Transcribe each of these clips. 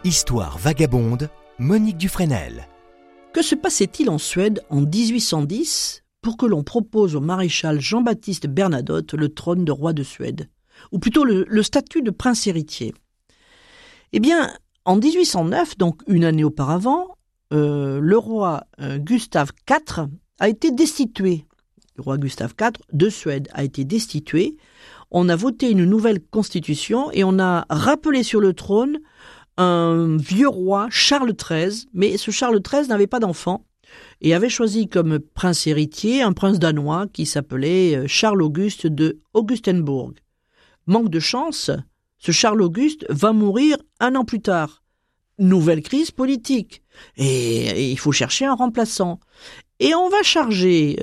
Histoire vagabonde, Monique Dufresnel. Que se passait-il en Suède en 1810 pour que l'on propose au maréchal Jean-Baptiste Bernadotte le trône de roi de Suède, ou plutôt le statut de prince héritier? Eh bien, en 1809, donc une année auparavant, le roi Gustave IV a été destitué. Le roi Gustave IV de Suède a été destitué. On a voté une nouvelle constitution et on a rappelé sur le trône un vieux roi, Charles XIII, mais ce Charles XIII n'avait pas d'enfant et avait choisi comme prince héritier un prince danois qui s'appelait Charles-Auguste de Augustenbourg. Manque de chance, ce Charles-Auguste va mourir un an plus tard. Nouvelle crise politique et il faut chercher un remplaçant. Et on va charger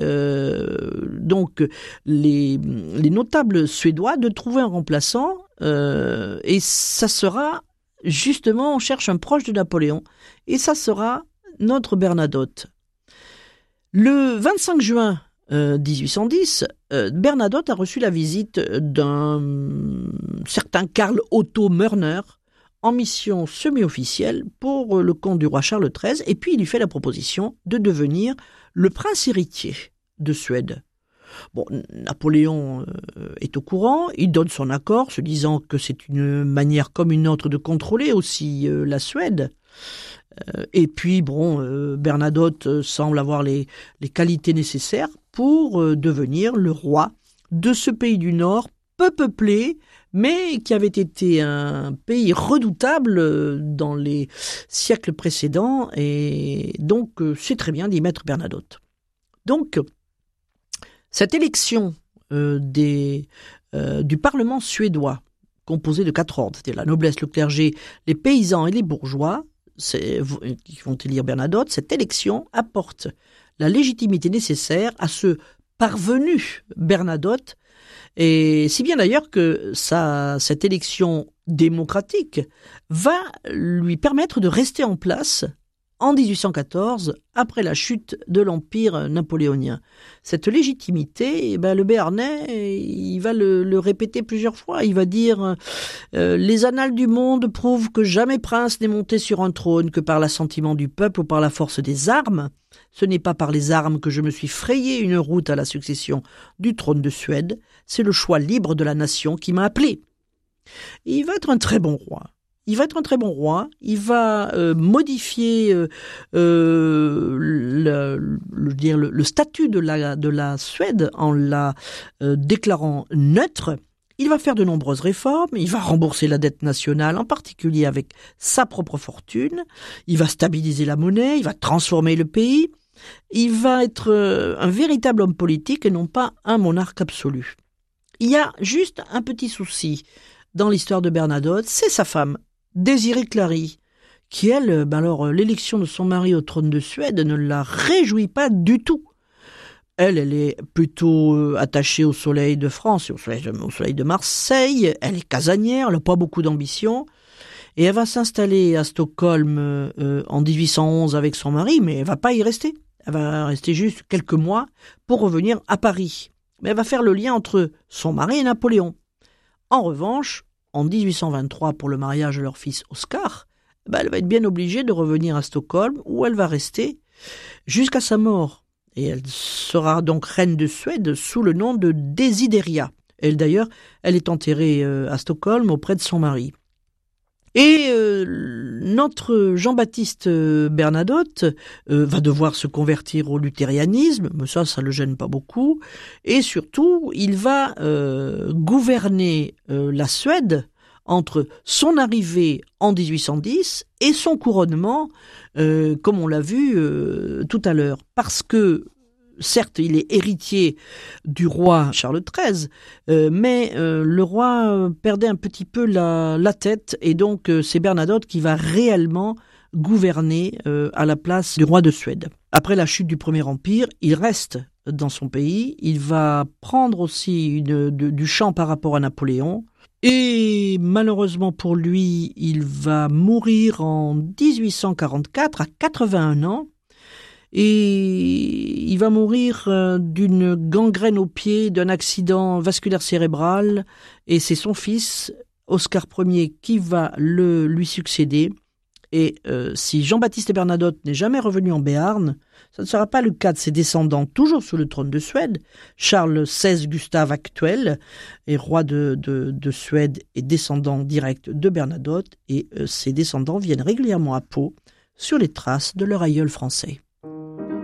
donc les notables suédois de trouver un remplaçant et ça sera justement, on cherche un proche de Napoléon et ça sera notre Bernadotte. Le 25 juin 1810, Bernadotte a reçu la visite d'un certain Karl Otto Mörner en mission semi-officielle pour le compte du roi Charles XIII et puis il lui fait la proposition de devenir le prince héritier de Suède. Bon, Napoléon est au courant, il donne son accord, se disant que c'est une manière comme une autre de contrôler aussi la Suède. Et puis, Bernadotte semble avoir les qualités nécessaires pour devenir le roi de ce pays du Nord, peu peuplé, mais qui avait été un pays redoutable dans les siècles précédents, et donc c'est très bien d'y mettre Bernadotte. Donc, cette élection du Parlement suédois, composé de 4 ordres, c'est-à-dire la noblesse, le clergé, les paysans et les bourgeois, qui vont élire Bernadotte, cette élection apporte la légitimité nécessaire à ce parvenu Bernadotte, et si bien d'ailleurs que cette élection démocratique va lui permettre de rester en place en 1814, après la chute de l'Empire napoléonien. Cette légitimité, le Béarnais, il va le répéter plusieurs fois. Il va dire les annales du monde prouvent que jamais prince n'est monté sur un trône que par l'assentiment du peuple ou par la force des armes. Ce n'est pas par les armes que je me suis frayé une route à la succession du trône de Suède. C'est le choix libre de la nation qui m'a appelé. Et il va être un très bon roi. Il va modifier le statut de la Suède en la déclarant neutre. Il va faire de nombreuses réformes, il va rembourser la dette nationale, en particulier avec sa propre fortune. Il va stabiliser la monnaie, il va transformer le pays. Il va être un véritable homme politique et non pas un monarque absolu. Il y a juste un petit souci dans l'histoire de Bernadotte, c'est sa femme, Désirée Clary, qui elle, l'élection de son mari au trône de Suède ne la réjouit pas du tout. Elle est plutôt attachée au soleil de France et au soleil de Marseille, elle est casanière, elle n'a pas beaucoup d'ambition, et elle va s'installer à Stockholm en 1811 avec son mari, mais elle va pas y rester. Elle va rester juste quelques mois pour revenir à Paris. Mais elle va faire le lien entre son mari et Napoléon. En revanche, en 1823, pour le mariage de leur fils Oscar, elle va être bien obligée de revenir à Stockholm, où elle va rester jusqu'à sa mort. Et elle sera donc reine de Suède sous le nom de Desideria. Elle est enterrée à Stockholm auprès de son mari. Et notre Jean-Baptiste Bernadotte va devoir se convertir au luthérianisme, mais ça le gêne pas beaucoup. Et surtout, il va gouverner la Suède entre son arrivée en 1810 et son couronnement, comme on l'a vu tout à l'heure. Parce que, certes, il est héritier du roi Charles XIII, mais le roi perdait un petit peu la tête, et donc c'est Bernadotte qui va réellement gouverner à la place du roi de Suède. Après la chute du Premier Empire, il reste dans son pays, il va prendre aussi du champ par rapport à Napoléon, et malheureusement pour lui, il va mourir en 1844 à 81 ans, et il va mourir d'une gangrène au pied, d'un accident vasculaire cérébral, et c'est son fils, Oscar Ier, qui va lui succéder, Et si Jean-Baptiste Bernadotte n'est jamais revenu en Béarn, ça ne sera pas le cas de ses descendants, toujours sous le trône de Suède. Charles XVI Gustave actuel est roi de Suède et descendant direct de Bernadotte, et ses descendants viennent régulièrement à Pau sur les traces de leur aïeul français.